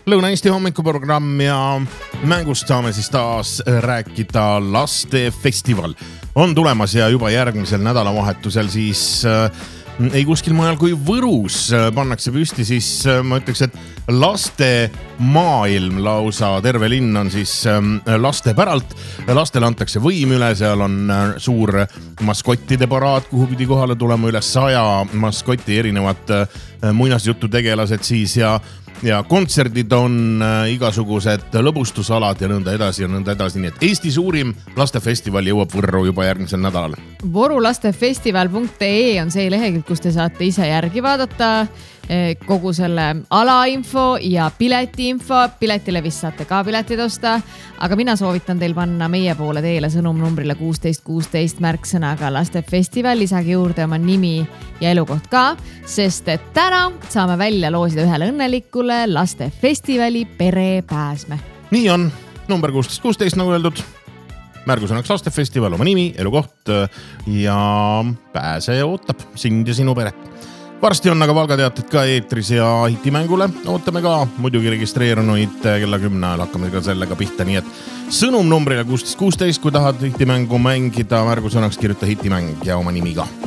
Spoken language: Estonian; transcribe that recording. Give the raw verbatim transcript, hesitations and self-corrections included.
Lõuna-Eesti hommikuprogramm ja mängust saame siis taas rääkida lastefestival. On tulemas ja juba järgmisel nädalavahetusel siis äh, ei kuskil mujal kui Võrus pannakse püsti siis äh, ma ütleks, et laste maailm lausa terve linn on siis äh, laste päralt. Lastele antakse võim üle, seal on äh, suur maskottide paraad, kuhu pidi kohale tulema üle saja maskotti erinevad äh, muinasjutu tegelased siis ja Ja kontserdid on äh, igasugused lõbustusalad ja nõnda edasi ja nõnda edasi. Nii et Eesti suurim lastefestival jõuab Võrru juba järgmisel nädalal. Võrulastefestival punkt ee on see lehekülg, kus te saate ise järgi vaadata kogu selle alainfo ja piletiinfo. Piletile vist saate ka piletid osta, aga mina soovitan teil panna meie poole teele sõnum numbrile kuusteist kuusteist märksõnaga lastefestival. Lisage juurde oma nimi ja elukoht ka, sest et täna saame välja loosida ühele õnnelikule lastefestivali perepääsme. Nii on, number kuusteist kuusteist nagu öeldud. Märgusõnaks lastefestival, oma nimi, elukoht ja pääse ootab sind ja sinu peret. Varsti on aga Valga teated ka eetris ja hitimängule ootame ka muidugi registreerunuid kella kümne ajal hakkame ka sellega pihta, nii et sõnum numbrile kuusteist kuusteist, kui tahad hitimängu mängida, märgusõnaks kirjuta hitimäng ja oma nimi ka.